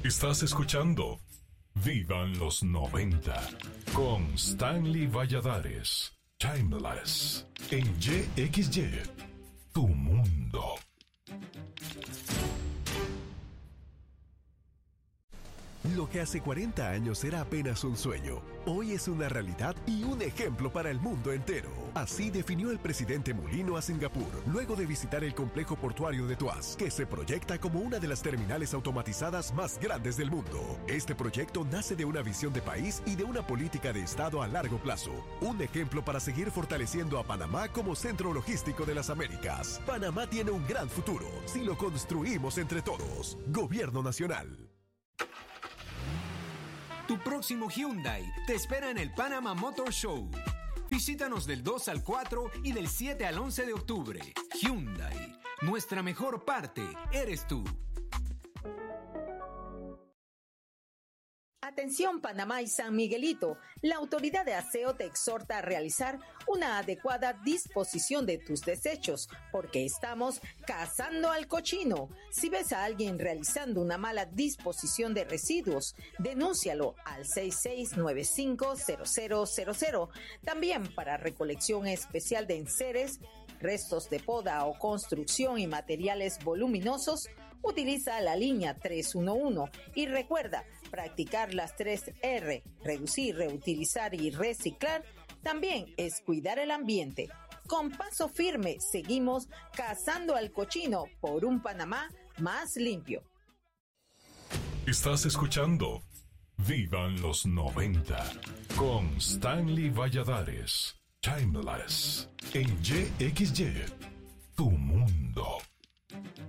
Estás escuchando Vivan los 90 con Stanley Valladares. Timeless en YXY, tu mundo. Lo que hace 40 años era apenas un sueño, hoy es una realidad y un ejemplo para el mundo entero. Así definió el presidente Mulino a Singapur, luego de visitar el complejo portuario de Tuas, que se proyecta como una de las terminales automatizadas más grandes del mundo. Este proyecto nace de una visión de país y de una política de Estado a largo plazo. Un ejemplo para seguir fortaleciendo a Panamá como centro logístico de las Américas. Panamá tiene un gran futuro si lo construimos entre todos. Gobierno Nacional. Tu próximo Hyundai te espera en el Panama Motor Show. Visítanos del 2 al 4 y del 7 al 11 de octubre. Hyundai, nuestra mejor parte eres tú. Atención Panamá y San Miguelito, la autoridad de aseo te exhorta a realizar una adecuada disposición de tus desechos, porque estamos cazando al cochino. Si ves a alguien realizando una mala disposición de residuos, denúncialo al 66950000. También para recolección especial de enseres, restos de poda o construcción y materiales voluminosos, utiliza la línea 311 y recuerda practicar las 3 R, reducir, reutilizar y reciclar, también es cuidar el ambiente. Con paso firme seguimos cazando al cochino por un Panamá más limpio. Estás escuchando Vivan los 90 con Stanley Valladares. Timeless en YXY, tu mundo.